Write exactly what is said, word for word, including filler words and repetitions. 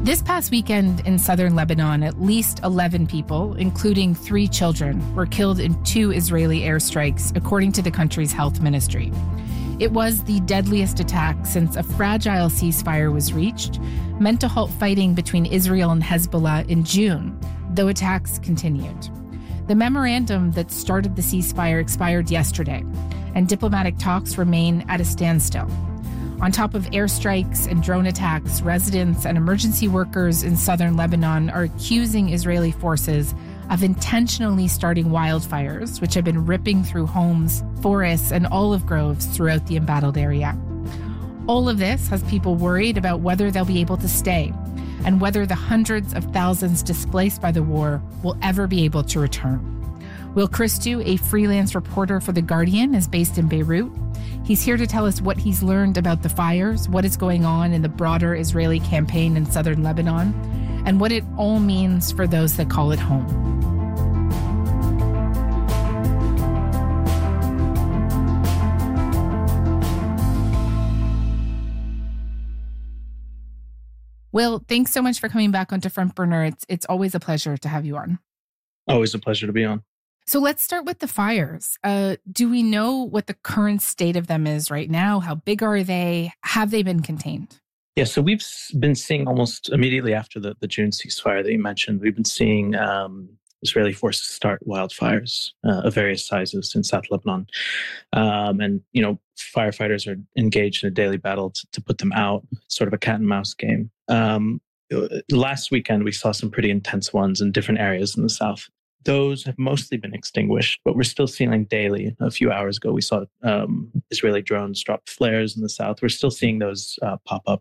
This past weekend in southern Lebanon, at least eleven people, including three children, were killed in two Israeli airstrikes, according to the country's health ministry. It was the deadliest attack since a fragile ceasefire was reached, meant to halt fighting between Israel and Hezbollah in June, though attacks continued. The memorandum that started the ceasefire expired yesterday, and diplomatic talks remain at a standstill. On top of airstrikes and drone attacks, residents and emergency workers in southern Lebanon are accusing Israeli forces of intentionally starting wildfires, which have been ripping through homes, forests, and olive groves throughout the embattled area. All of this has people worried about whether they'll be able to stay and whether the hundreds of thousands displaced by the war will ever be able to return. Will Christou, a freelance reporter for The Guardian, is based in Beirut. He's here to tell us what he's learned about the fires, what is going on in the broader Israeli campaign in southern Lebanon, and what it all means for those that call it home. Will, thanks so much for coming back onto Front Burner. It's, it's always a pleasure to have you on. Always a pleasure to be on. So let's start with the fires. Uh, do we know what the current state of them is right now? How big are they? Have they been contained? Yeah, so we've been seeing almost immediately after the, the June ceasefire that you mentioned, we've been seeing um, Israeli forces start wildfires uh, of various sizes in South Lebanon. Um, and, you know, firefighters are engaged in a daily battle to, to put them out, sort of a cat and mouse game. Um, last weekend, we saw some pretty intense ones in different areas in the south. Those have mostly been extinguished, but we're still seeing daily. A few hours ago, we saw um, Israeli drones drop flares in the south. We're still seeing those uh, pop up